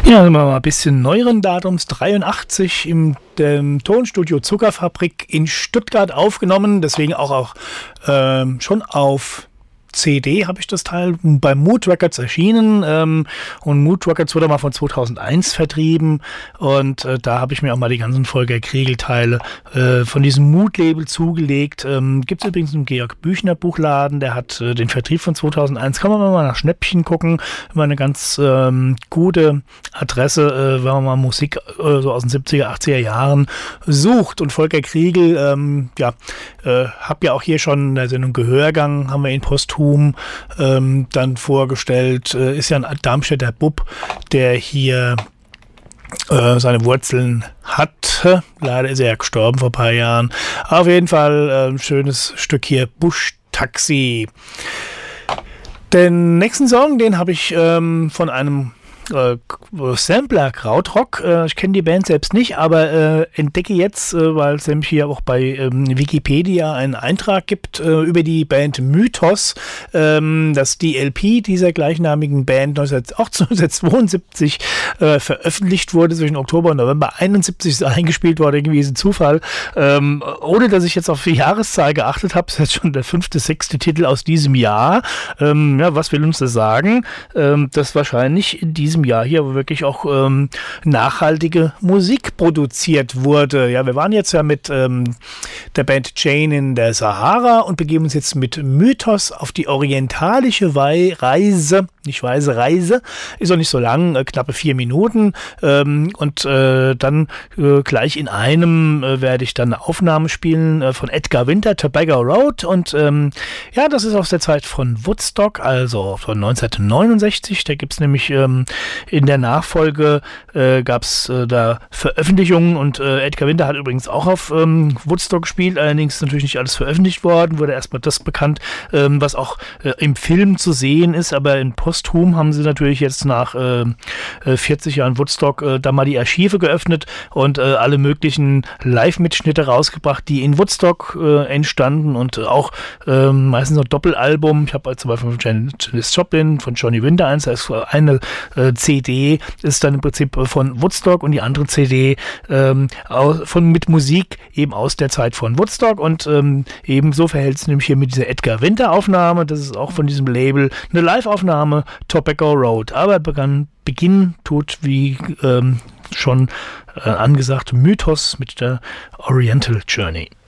Ja, sind wir mal ein bisschen neueren Datums, 83 im dem Tonstudio Zuckerfabrik in Stuttgart aufgenommen, deswegen auch schon auf CD habe ich das Teil bei Mood Records erschienen und Mood Records wurde mal von 2001 vertrieben und da habe ich mir auch mal die ganzen Volker Kriegel-Teile von diesem Mood-Label zugelegt. Gibt es übrigens im Georg Büchner Buchladen, der hat den Vertrieb von 2001. Kann man mal nach Schnäppchen gucken, immer eine ganz gute Adresse, wenn man mal Musik so aus den 70er, 80er Jahren sucht. Und Volker Kriegel, hab ja auch hier schon in der Sendung Gehörgang, haben wir ihn posthum dann vorgestellt, ist ja ein Darmstädter Bub, der hier seine Wurzeln hat. Leider ist er ja gestorben vor ein paar Jahren. Auf jeden Fall ein schönes Stück hier, Busch-Taxi. Den nächsten Song, den habe ich von einem Sampler Krautrock. Ich kenne die Band selbst nicht, aber entdecke jetzt, weil es nämlich hier auch bei Wikipedia einen Eintrag gibt über die Band Mythos, dass die LP dieser gleichnamigen Band 1972 veröffentlicht wurde, zwischen Oktober und November 71 ist eingespielt worden, irgendwie ist ein Zufall. Ohne dass ich jetzt auf die Jahreszahl geachtet habe, ist jetzt schon der 5., 6. Titel aus diesem Jahr. Was will uns das sagen? Dass wahrscheinlich in diesem Jahr hier wirklich auch nachhaltige Musik produziert wurde. Ja, wir waren jetzt ja mit der Band Jane in der Sahara und begeben uns jetzt mit Mythos auf die orientalische Reise. Reise, ist auch nicht so lang, knappe 4 Minuten und dann gleich in einem werde ich dann eine Aufnahme spielen von Edgar Winter, Tobacco Road und das ist aus der Zeit von Woodstock, also von 1969, da gibt es nämlich in der Nachfolge gab es da Veröffentlichungen und Edgar Winter hat übrigens auch auf Woodstock gespielt, allerdings natürlich nicht alles veröffentlicht worden, wurde erstmal das bekannt, was auch im Film zu sehen ist, aber in posthum haben sie natürlich jetzt nach 40 Jahren Woodstock da mal die Archive geöffnet und alle möglichen Live-Mitschnitte rausgebracht, die in Woodstock entstanden und auch meistens noch Doppelalbum. Ich habe zum Beispiel von Janis Joplin, von Johnny Winter eins, da ist eine CD ist dann im Prinzip von Woodstock und die andere CD mit Musik eben aus der Zeit von Woodstock und ebenso verhält es nämlich hier mit dieser Edgar Winter Aufnahme, das ist auch von diesem Label eine Live-Aufnahme, Tobacco Road, aber Beginn tut wie schon angesagt Mythos mit der Oriental Journey.